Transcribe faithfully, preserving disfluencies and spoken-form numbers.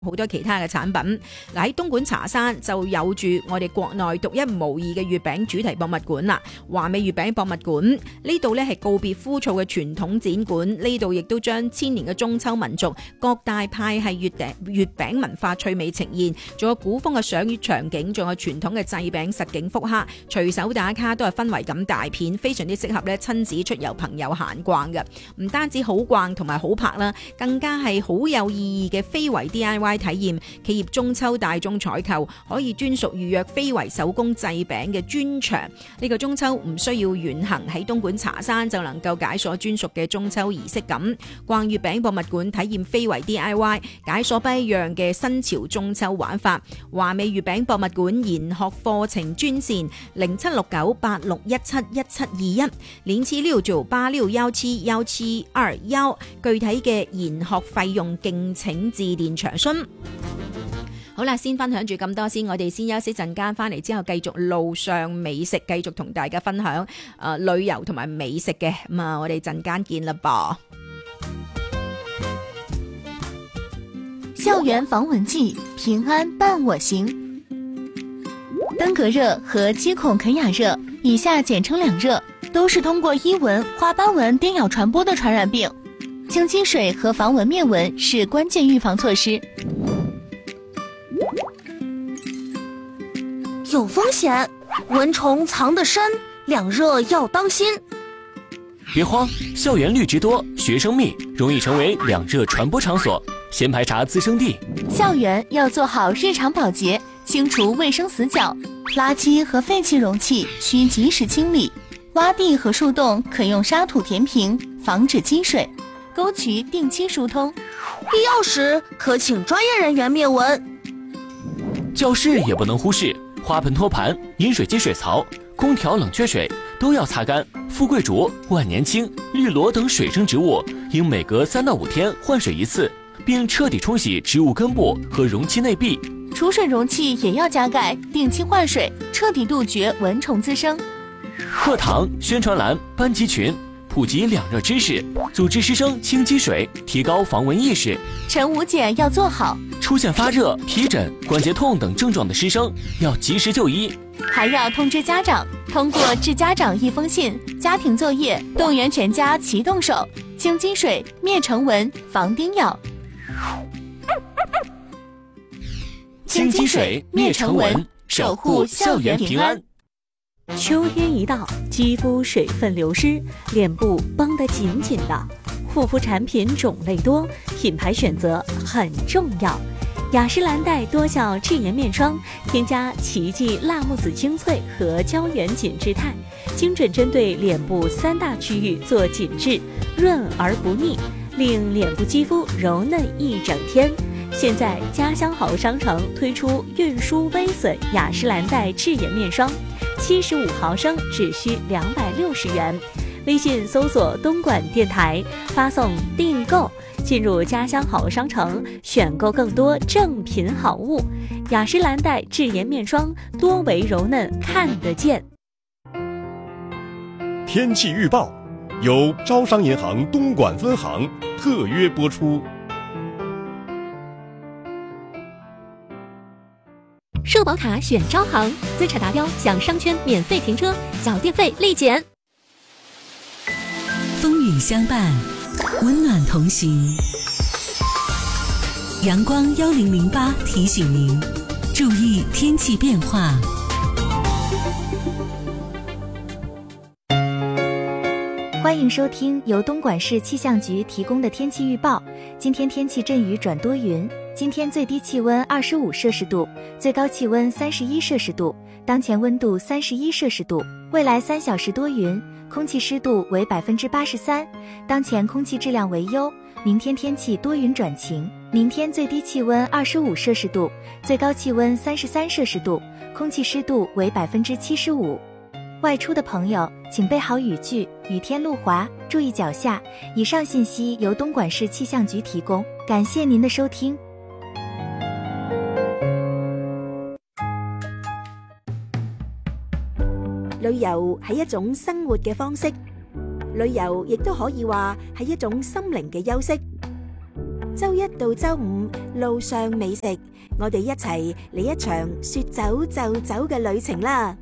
好多其他嘅產品。嗱，喺東莞茶山就有住我哋國內獨一無二嘅月餅主題博物館啦，華美月餅博物館呢度呢係告別枯燥嘅傳統展館，呢度亦都將千年嘅中秋民族各大派系月餅月餅文化趣味呈現，仲有古風嘅賞月場景，仲有傳統嘅製餅實景復刻，隨手打卡都係氛圍感大片，非常之適合咧親子出遊朋友閒逛嘅。唔單止好逛同埋好拍啦，更加係好有意義嘅非遺 D I Y 體驗，企業中秋大眾採購可以專屬預約非遺手工製餅嘅專場。呢個中秋唔需要遠行，喺東莞茶山就能夠解鎖專屬嘅中秋儀式感。逛月餅博物館體驗非遺 D I Y， 解鎖不一樣嘅新潮中秋玩法。華美月餅博物館研學課程專線零七六九八六一七一七二一零七六九八六一七一七二一，具體嘅研學費用敬請致電查詢。好啦，先分享住咁多先，我哋先休息陣間，翻嚟之後繼續路上美食，繼續同大家分享誒、呃、旅遊同埋美食嘅。咁啊，我哋陣間見啦噃。 校園防蚊季，平安伴我行。登革熱和基孔肯雅熱，以下簡稱兩熱，都是通過伊蚊、花斑蚊叮咬傳播的傳染病。清積水和防蚊滅蚊是關鍵預防措施。 有風險，蚊蟲藏得深，兩熱要當心。 別慌，校園綠植多，學生密，容易成為兩熱傳播場所，先排查滋生地。 校園要做好日常保潔，清除衛生死角，垃圾和廢棄容器需及時清理。洼地和樹洞可用沙土填平，防止積水。溝渠定期疏通， 必要時可請專業人員滅蚊。 教室也不能忽視，花盆托盤、飲水機水槽、空調冷卻水都要擦乾。富貴竹、萬年青、綠蘿等水生植物應每隔三到五天換水一次，並徹底沖洗植物根部和容器內壁。 儲水容器也要加蓋，定期換水，徹底杜絕蚊蟲滋生。 課堂、宣傳欄、班級群普及兩熱知識，組織師生清積水，提高防蚊意識。 晨午檢要做好， 出現發熱、皮疹、關節痛等症狀的師生要及時就醫， 還要通知家長。通過致家長一封信，家庭作業，動員全家齊動手，清積水，滅蟲蚊，防叮咬。 清積水，滅蟲蚊，守護校園平安。 秋天一到，肌膚水分流失，臉部繃得緊緊的。護膚產品種類多，品牌選擇很重要。雅詩蘭黛多效智顏面霜，添加奇蹟辣木籽精粹和膠原緊致肽，精準針對臉部三大區域做緊致，潤而不膩，令臉部肌膚柔嫩一整天。現在家鄉好商城推出運輸微損雅詩蘭黛智顏面霜，七十五毫升只需兩百六十元。微信搜索東莞電台，發送訂購，進入家鄉好商城，選購更多正品好物。雅詩蘭黛智顏面霜，多維柔嫩，看得見。 天氣預報由招商銀行東莞分行特約播出。 社保卡選招行，資產達標享商圈免費停車，繳電費立減。 風雨相伴，溫暖同行。陽光幺零零八提醒您注意天氣變化。 歡迎收聽由東莞市氣象局提供的天氣預報。今天天氣陣雨轉多雲，今天最低氣溫二十五攝氏度，最高氣溫三十一攝氏度，當前溫度三十一攝氏度。未來三小時多雲，空氣濕度為百分之八十三，當前空氣質量為優。明天天氣多雲轉晴，明天最低氣溫二十五攝氏度，最高氣溫三十三攝氏度，空氣濕度為百分之七十五。外出的朋友請備好雨具，雨天路滑，注意腳下。以上信息由東莞市氣象局提供，感謝您的收聽。 旅遊係一種生活嘅方式，旅遊亦都可以話係一種心靈嘅休息。周一一到周五路上美食，我哋一齊嚟一場說走就走嘅旅程啦！